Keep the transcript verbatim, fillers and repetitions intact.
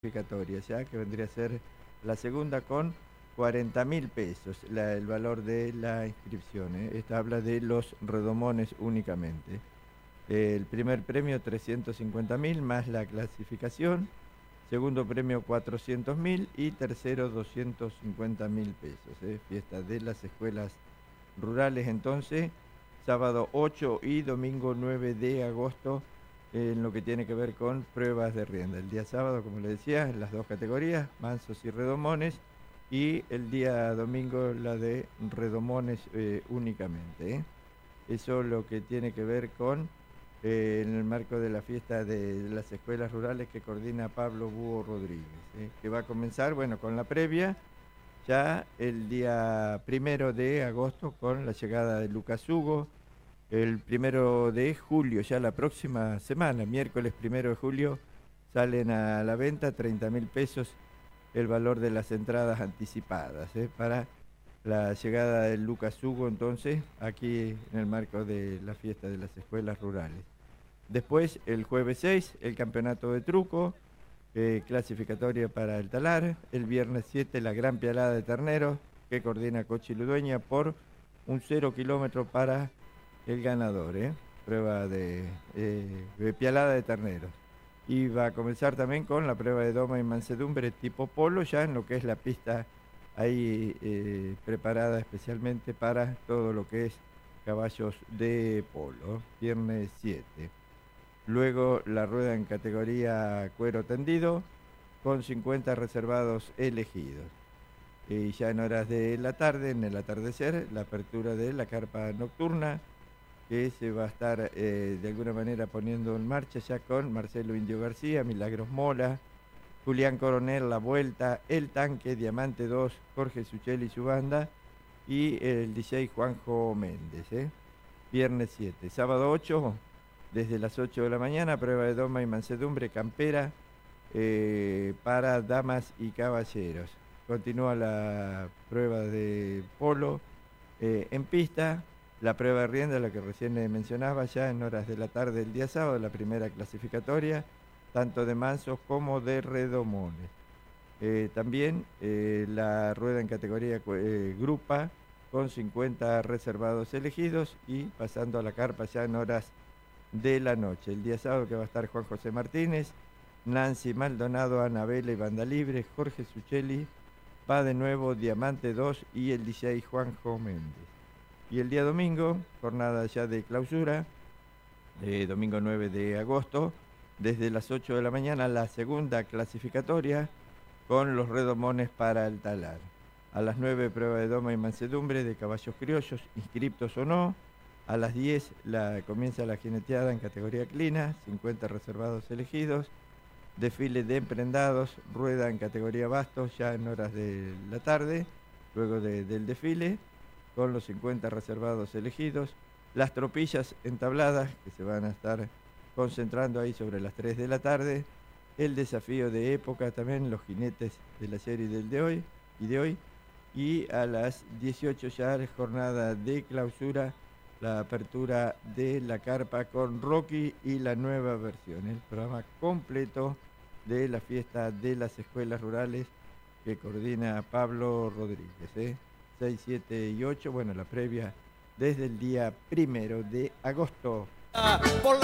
clasificatoria, ya que vendría a ser la segunda con cuarenta mil pesos, la, el valor de la inscripción. ¿eh? Esta habla de los redomones únicamente. El primer premio trescientos cincuenta mil más la clasificación, segundo premio cuatrocientos mil y tercero doscientos cincuenta mil pesos. ¿eh? Fiesta de las escuelas rurales entonces, sábado ocho y domingo nueve de agosto, en lo que tiene que ver con pruebas de rienda. El día sábado, como le decía, las dos categorías, mansos y redomones, y el día domingo la de redomones eh, únicamente. ¿eh? Eso lo que tiene que ver con, eh, en el marco de la fiesta de las escuelas rurales que coordina Pablo Búho Rodríguez, ¿eh? que va a comenzar, bueno, con la previa, ya el día primero de agosto con la llegada de Lucas Hugo. El primero de julio, ya la próxima semana, miércoles primero de julio, salen a la venta treinta mil pesos el valor de las entradas anticipadas ¿eh? para la llegada de Lucas Hugo, entonces, aquí en el marco de la fiesta de las escuelas rurales. Después, el jueves seis, el campeonato de truco, eh, clasificatoria para el talar. El viernes siete, la gran pialada de terneros, que coordina Cochi Ludueña por un cero kilómetro para el ganador, ¿eh? prueba de, eh, de pialada de terneros. Y va a comenzar también con la prueba de doma y mansedumbre tipo polo, ya en lo que es la pista ahí eh, preparada especialmente para todo lo que es caballos de polo, viernes siete. Luego la rueda en categoría cuero tendido, con cincuenta reservados elegidos. Y ya en horas de la tarde, en el atardecer, la apertura de la carpa nocturna, que se va a estar eh, de alguna manera poniendo en marcha ya con Marcelo Indio García, Milagros Mola, Julián Coronel, La Vuelta, El Tanque, Diamante dos, Jorge Suchel y su banda, y el D J Juanjo Méndez. ¿eh? Viernes siete. Sábado ocho, desde las ocho de la mañana, prueba de doma y mansedumbre campera eh, para damas y caballeros. Continúa la prueba de polo eh, en pista. La prueba de rienda, la que recién le mencionaba, ya en horas de la tarde del día sábado, la primera clasificatoria, tanto de mansos como de redomones. Eh, también eh, la rueda en categoría eh, grupa, con cincuenta reservados elegidos, y pasando a la carpa ya en horas de la noche. El día sábado, que va a estar Juan José Martínez, Nancy Maldonado, Anabela y Banda Libre, Jorge Sucheli, va de nuevo Diamante dos y el D J Juanjo Méndez. Y el día domingo, jornada ya de clausura, eh, domingo nueve de agosto, desde las ocho de la mañana, la segunda clasificatoria con los redomones para el talar. A las nueve, prueba de doma y mansedumbre de caballos criollos, inscriptos o no. A las diez la, comienza la jineteada en categoría clina, cincuenta reservados elegidos. Desfile de emprendados, rueda en categoría bastos ya en horas de la tarde, luego de, del desfile, con los cincuenta reservados elegidos, las tropillas entabladas que se van a estar concentrando ahí sobre las tres de la tarde, el desafío de época también, los jinetes de la serie del de hoy y de hoy, y a las dieciocho ya la jornada de clausura, la apertura de la carpa con Rocky y la nueva versión, el programa completo de la fiesta de las escuelas rurales que coordina Pablo Rodríguez. ¿eh? seis, siete y ocho, bueno, la previa desde el día primero de agosto.